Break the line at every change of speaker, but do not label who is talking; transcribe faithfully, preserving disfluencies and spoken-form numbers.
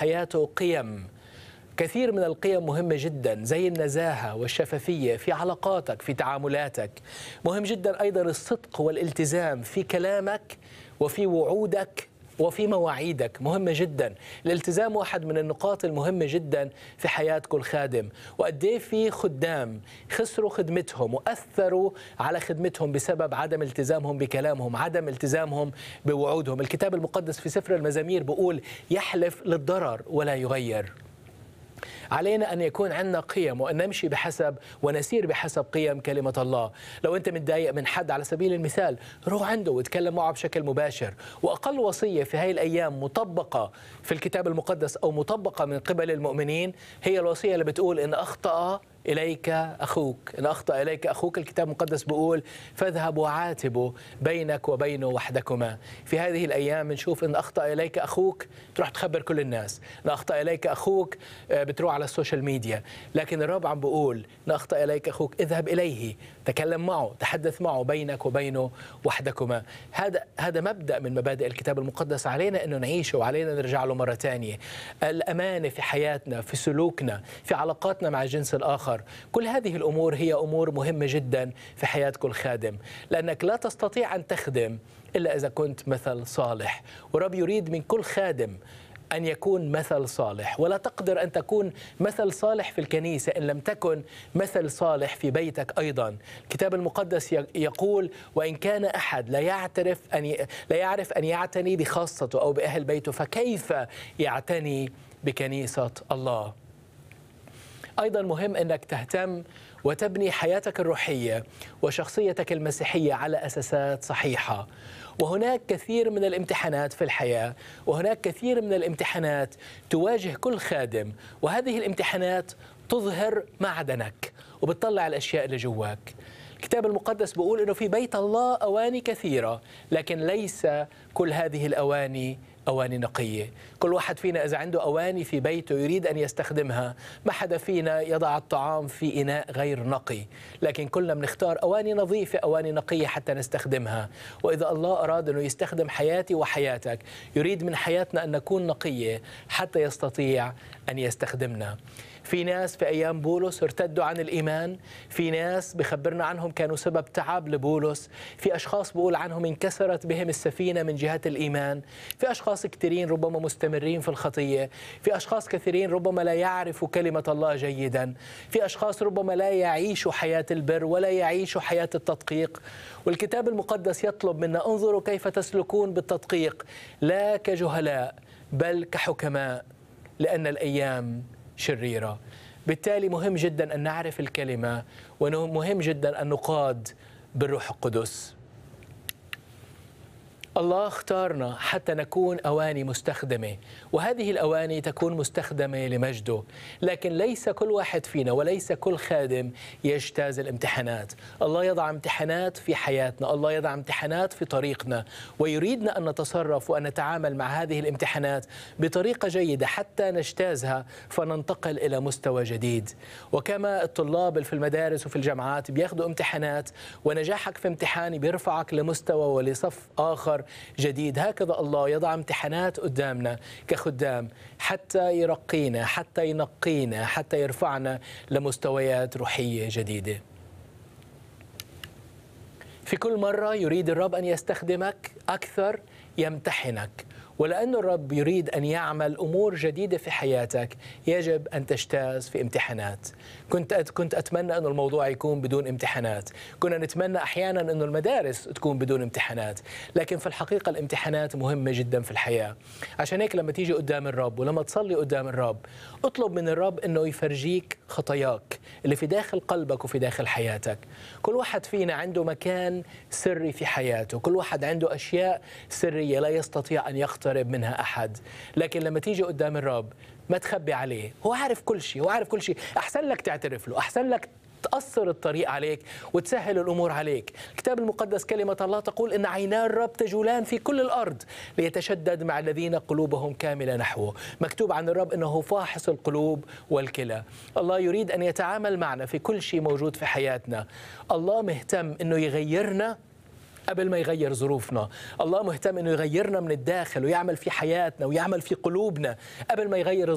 حياته قيم. كثير من القيم مهمة جدا، زي النزاهة والشفافية في علاقاتك، في تعاملاتك. مهم جدا أيضا الصدق والالتزام في كلامك وفي وعودك وفي مواعيدك، مهمة جدا. الالتزام واحد من النقاط المهمة جدا في حياة كل خادم. وقد ايه في خدام خسروا خدمتهم وأثروا على خدمتهم بسبب عدم التزامهم بكلامهم، عدم التزامهم بوعودهم. الكتاب المقدس في سفر المزامير بيقول يحلف للضرر ولا يغير. علينا أن يكون عندنا قيم وأن نمشي بحسب ونسير بحسب قيم كلمة الله. لو أنت متضايق من حد على سبيل المثال، روح عنده وتكلم معه بشكل مباشر. وأقل وصية في هاي الأيام مطبقة في الكتاب المقدس أو مطبقة من قبل المؤمنين هي الوصية اللي بتقول إن أخطأ إليك أخوك، إن أخطأ إليك أخوك، الكتاب المقدس بيقول فاذهب وعاتبه بينك وبينه وحدكما. في هذه الأيام نشوف إن أخطأ إليك أخوك تروح تخبر كل الناس، إن أخطأ إليك أخوك بتروح على السوشيال ميديا. لكن الرب عم بيقول إن أخطأ إليك أخوك اذهب إليه، تكلم معه، تحدث معه بينك وبينه وحدكما. هذا هذا مبدأ من مبادئ الكتاب المقدس، علينا إنه نعيشه وعلينا نرجع له مرة ثانية. الأمانة في حياتنا، في سلوكنا، في علاقاتنا مع الجنس الآخر، كل هذه الأمور هي أمور مهمة جدا في حياة كل خادم، لأنك لا تستطيع أن تخدم إلا إذا كنت مثل صالح. ورب يريد من كل خادم أن يكون مثل صالح، ولا تقدر أن تكون مثل صالح في الكنيسة إن لم تكن مثل صالح في بيتك أيضا. الكتاب المقدس يقول وإن كان أحد لا يعترف أن ي... لا يعرف أن يعتني بخاصته أو بأهل بيته فكيف يعتني بكنيسة الله. أيضا مهم أنك تهتم وتبني حياتك الروحية وشخصيتك المسيحية على أساسات صحيحة. وهناك كثير من الامتحانات في الحياة، وهناك كثير من الامتحانات تواجه كل خادم، وهذه الامتحانات تظهر معدنك وبتطلع الأشياء اللي جواك. الكتاب المقدس بيقول إنه في بيت الله أواني كثيرة، لكن ليس كل هذه الأواني أواني نقية. كل واحد فينا إذا عنده أواني في بيته يريد أن يستخدمها، ما حدا فينا يضع الطعام في إناء غير نقي، لكن كلنا بنختار أواني نظيفة، أواني نقية حتى نستخدمها. وإذا الله أراد أنه يستخدم حياتي وحياتك يريد من حياتنا أن نكون نقية حتى يستطيع أن يستخدمنا. في ناس في أيام بولس ارتدوا عن الإيمان، في ناس بخبرنا عنهم كانوا سبب تعب لبولس، في أشخاص بقول عنهم انكسرت بهم السفينة من جهة الإيمان، في أشخاص كثيرين ربما مستمرين في الخطية، في أشخاص كثيرين ربما لا يعرفوا كلمة الله جيدا، في أشخاص ربما لا يعيشوا حياة البر ولا يعيشوا حياة التدقيق. والكتاب المقدس يطلب منا انظروا كيف تسلكون بالتدقيق لا كجهلاء بل كحكماء لأن الأيام شريرة. بالتالي مهم جدا أن نعرف الكلمة، ومهم جدا أن نقاد بالروح القدس. الله اختارنا حتى نكون أواني مستخدمة، وهذه الأواني تكون مستخدمة لمجده، لكن ليس كل واحد فينا وليس كل خادم يجتاز الامتحانات. الله يضع امتحانات في حياتنا، الله يضع امتحانات في طريقنا، ويريدنا أن نتصرف وأن نتعامل مع هذه الامتحانات بطريقة جيدة حتى نجتازها فننتقل إلى مستوى جديد. وكما الطلاب في المدارس وفي الجامعات بياخدوا امتحانات، ونجاحك في امتحان بيرفعك لمستوى ولصف آخر جديد، هكذا الله يضع امتحانات قدامنا كخدام حتى يرقينا، حتى ينقينا، حتى يرفعنا لمستويات روحية جديدة. في كل مرة يريد الرب أن يستخدمك أكثر يمتحنك، ولأن الرب يريد أن يعمل أمور جديدة في حياتك يجب أن تجتاز في امتحانات. كنت كنت أتمنى أن الموضوع يكون بدون امتحانات، كنا نتمنى أحيانا أن المدارس تكون بدون امتحانات، لكن في الحقيقة الامتحانات مهمة جدا في الحياة. عشان هيك لما تيجي قدام الرب ولما تصلي قدام الرب اطلب من الرب أنه يفرجيك خطاياك اللي في داخل قلبك وفي داخل حياتك. كل واحد فينا عنده مكان سري في حياته، كل واحد عنده أشياء سرية لا يستطيع أن يقترب منها أحد، لكن لما تيجي قدام الرب ما تخبي عليه، هو عارف كل شيء، هو عارف كل شيء. أحسن لك تعترف له، أحسن لك تقصر الطريق عليك وتسهل الأمور عليك. الكتاب المقدس كلمة الله تقول إن عينا الرب تجولان في كل الأرض ليتشدد مع الذين قلوبهم كاملة نحوه. مكتوب عن الرب إنه فاحص القلوب والكلى. الله يريد أن يتعامل معنا في كل شيء موجود في حياتنا. الله مهتم إنه يغيرنا قبل ما يغير ظروفنا. الله مهتم انه يغيرنا من الداخل ويعمل في حياتنا ويعمل في قلوبنا قبل ما يغير